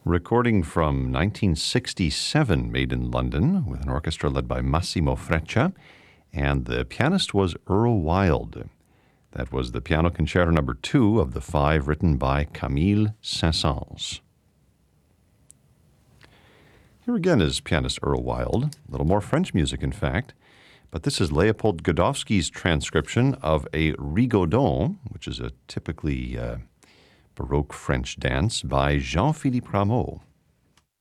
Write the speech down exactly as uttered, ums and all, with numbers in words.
Recording from nineteen sixty-seven, made in London, with an orchestra led by Massimo Freccia, and the pianist was Earl Wild. That was the Piano Concerto number two of the five written by Camille Saint-Saëns. Here again is pianist Earl Wild, a little more French music, in fact, but this is Leopold Godowsky's transcription of a rigodon, which is a typically uh, Baroque French dance by Jean-Philippe Rameau.